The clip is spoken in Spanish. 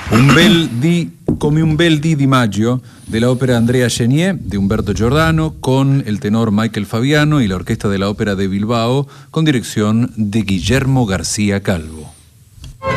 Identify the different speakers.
Speaker 1: Come un bel dì di maggio, de la ópera Andrea Chenier de Humberto Giordano, con el tenor Michael Fabiano y la orquesta de la Ópera de Bilbao, con dirección de Guillermo García Calvo.